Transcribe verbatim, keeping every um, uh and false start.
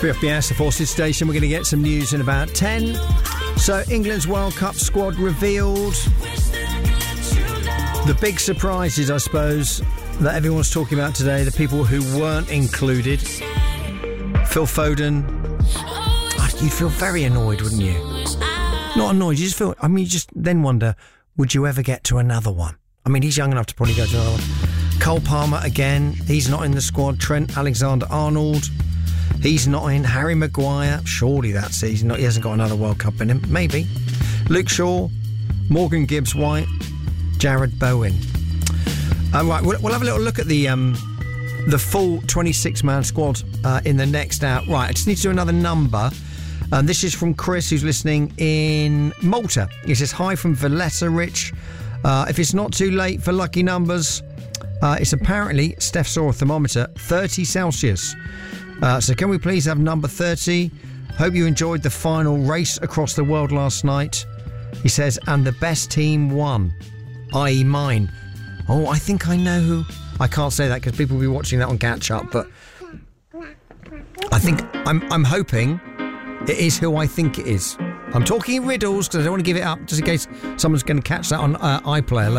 three F B S, the Forces Station. We're going to get some news in about ten. So, England's World Cup squad revealed. The big surprises, I suppose, that everyone's talking about today, the people who weren't included. Phil Foden. Oh, you'd feel very annoyed, wouldn't you? Not annoyed, you just feel... I mean, you just then wonder, would you ever get to another one? I mean, he's young enough to probably go to another one. Cole Palmer, again, he's not in the squad. Trent Alexander-Arnold, he's not in. Harry Maguire, surely that's it. He's not, he hasn't got another World Cup in him. Maybe. Luke Shaw, Morgan Gibbs-White, Jared Bowen. Um, right, we'll, we'll have a little look at the um, the full twenty-six man squad uh, in the next hour. Right, I just need to do another number. Um, this is from Chris, who's listening in Malta. He says, hi from Valletta, Rich. Uh, if it's not too late for lucky numbers, uh, it's apparently, Steph saw a thermometer, thirty Celsius. Uh, so can we please have number thirty? Hope you enjoyed the final race across the world last night. He says, and the best team won, that is mine. Oh, I think I know who. I can't say that because people will be watching that on catch up, but I think I'm I'm hoping it is who I think it is. I'm talking in riddles because I don't want to give it up just in case someone's going to catch that on uh, iPlayer later.